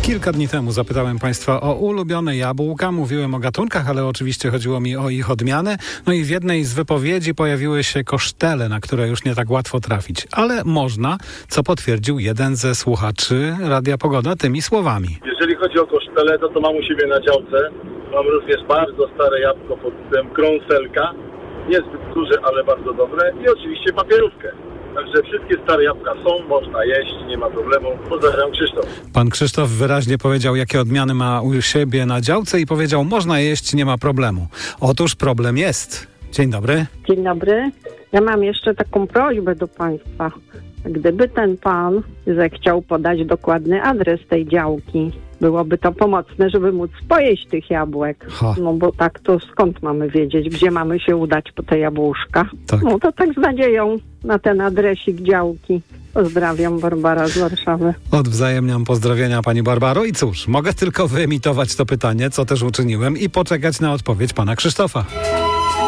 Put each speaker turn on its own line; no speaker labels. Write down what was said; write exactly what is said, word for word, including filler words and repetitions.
Kilka dni temu zapytałem Państwa o ulubione jabłka. Mówiłem o gatunkach, ale oczywiście chodziło mi o ich odmiany. No i w jednej z wypowiedzi pojawiły się kosztele, na które już nie tak łatwo trafić. Ale można, co potwierdził jeden ze słuchaczy Radia Pogoda tymi słowami.
Jeżeli chodzi o kosztele, to to mam u siebie na działce. Mam również bardzo stare jabłko pod tytułem krąselka. Niezbyt duże, ale bardzo dobre. I oczywiście papierówkę. Także wszystkie stare jabłka są, można jeść, nie ma problemu. Pozdrawiam, Krzysztof.
Pan Krzysztof wyraźnie powiedział, jakie odmiany ma u siebie na działce i powiedział, można jeść, nie ma problemu. Otóż problem jest. Dzień dobry.
Dzień dobry. Ja mam jeszcze taką prośbę do Państwa. Gdyby ten pan zechciał podać dokładny adres tej działki, byłoby to pomocne, żeby móc pojeść tych jabłek.
Ha.
No bo tak to skąd mamy wiedzieć, gdzie mamy się udać po te jabłuszka?
Tak.
No to tak z nadzieją na ten adresik działki. Pozdrawiam, Barbara z Warszawy.
Odwzajemniam pozdrowienia Pani Barbaro i cóż, mogę tylko wyemitować to pytanie, co też uczyniłem i poczekać na odpowiedź Pana Krzysztofa.